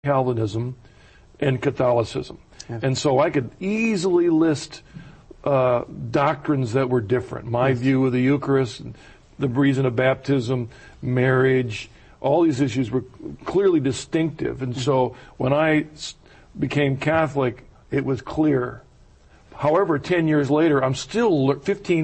Calvinism and Catholicism. And so I could easily list doctrines that were different. My view of the Eucharist, the reason of baptism, marriage, all these issues were clearly distinctive. And so when I became Catholic, it was clear. However, 10 years later, I'm still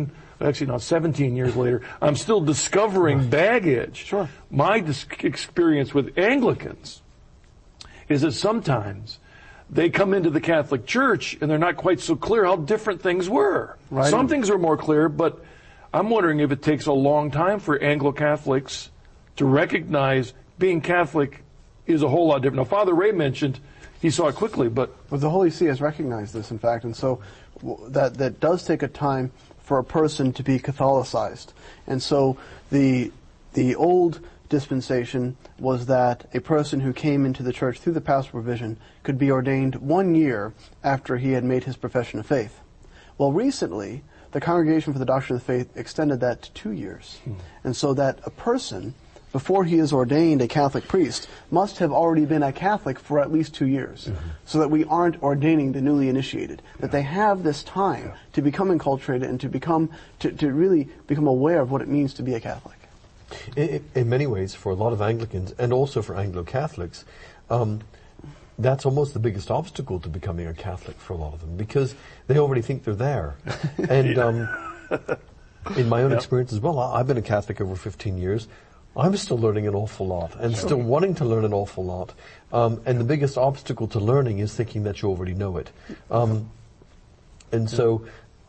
17 years later, I'm still discovering baggage. Sure. My experience with Anglicans is that sometimes they come into the Catholic Church and they're not quite so clear how different things were. Right. Some things are more clear, but I'm wondering if it takes a long time for Anglo-Catholics to recognize being Catholic is a whole lot different. Now, Father Ray mentioned he saw it quickly, but... Well, the Holy See has recognized this, in fact, and so that does take a time for a person to be Catholicized. And so the old dispensation was that a person who came into the church through the pastoral provision could be ordained 1 year after he had made his profession of faith. Well, recently, the Congregation for the Doctrine of the Faith extended that to 2 years. And so that a person, before he is ordained a Catholic priest, must have already been a Catholic for at least 2 years, so that we aren't ordaining the newly initiated, that they have this time to become enculturated and to really become aware of what it means to be a Catholic. In many ways, for a lot of Anglicans and also for Anglo-Catholics, that's almost the biggest obstacle to becoming a Catholic for a lot of them, because they already think they're there. And in my own experience as well, I've been a Catholic over 15 years. I'm still learning an awful lot and still wanting to learn an awful lot. And the biggest obstacle to learning is thinking that you already know it. And so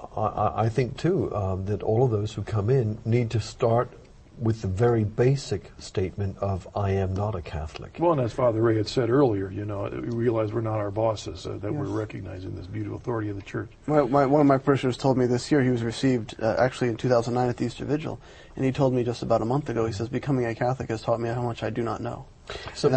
I think, too, that all of those who come in need to start with the very basic statement of, I am not a Catholic. Well, and as Father Ray had said earlier, we realize we're not our bosses, that we're recognizing this beautiful authority of the Church. One of my parishioners told me this year, he was received actually in 2009 at the Easter Vigil, and he told me just about a month ago, he says, becoming a Catholic has taught me how much I do not know. So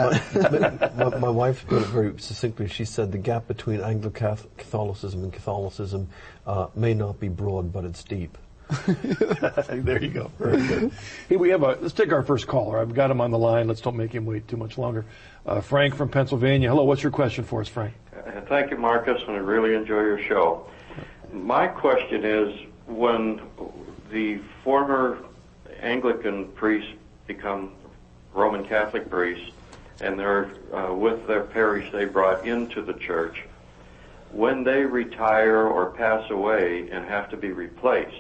my wife put it very succinctly. She said the gap between Anglo-Catholicism and Catholicism may not be broad, but it's deep. There you go. Very good. Hey, let's take our first caller. I've got him on the line. Let's don't make him wait too much longer. Frank from Pennsylvania. Hello, what's your question for us, Frank? Thank you, Marcus, and I really enjoy your show. My question is, when the former Anglican priests become Roman Catholic priests, and they're with their parish they brought into the church, when they retire or pass away and have to be replaced,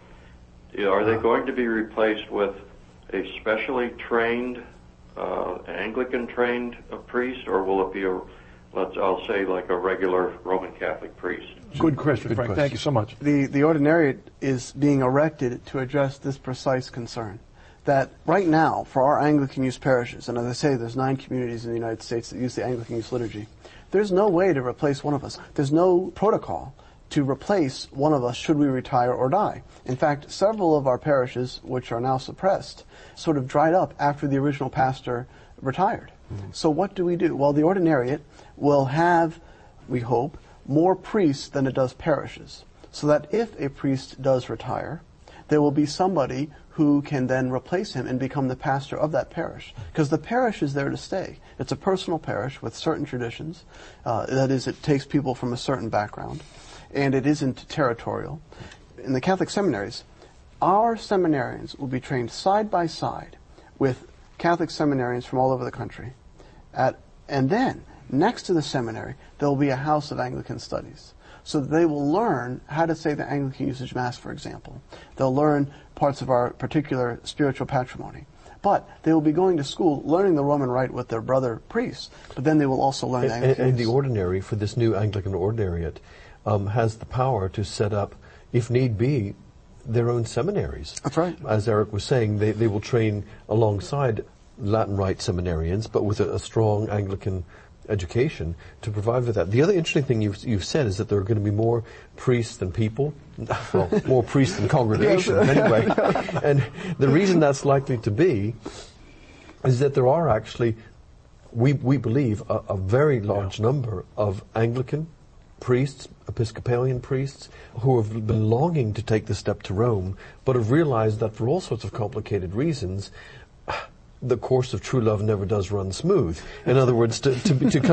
are they going to be replaced with a specially trained, Anglican-trained priest, or will it be I'll say like a regular Roman Catholic priest? Good question, Frank. Thank you so much. The ordinariate is being erected to address this precise concern. That right now, for our Anglican use parishes, and as I say, there's 9 communities in the United States that use the Anglican use liturgy, there's no way to replace one of us. There's no protocol to replace one of us should we retire or die. In fact, several of our parishes, which are now suppressed, sort of dried up after the original pastor retired. So what do we do? Well, the ordinariate will have, we hope, more priests than it does parishes, so that if a priest does retire, there will be somebody who can then replace him and become the pastor of that parish. Because the parish is there to stay. It's a personal parish with certain traditions. That is, it takes people from a certain background. And it isn't territorial. In the Catholic seminaries, our seminarians will be trained side by side with Catholic seminarians from all over the country. And then, next to the seminary, there will be a house of Anglican studies. So that they will learn how to say the Anglican usage Mass, for example. They'll learn parts of our particular spiritual patrimony. But they will be going to school, learning the Roman Rite with their brother priests, but then they will also learn the Anglican And the ordinary, for this new Anglican ordinariate, has the power to set up, if need be, their own seminaries. That's right. As Eric was saying, they will train alongside Latin Rite seminarians, but with a strong Anglican education to provide for that. The other interesting thing you've said is that there are going to be more priests than people. Well, more priests than congregations, anyway. And the reason that's likely to be is that there are actually, we believe, a very large number of Anglican priests, Episcopalian priests, who have been longing to take the step to Rome, but have realized that for all sorts of complicated reasons, the course of true love never does run smooth. In other words, to come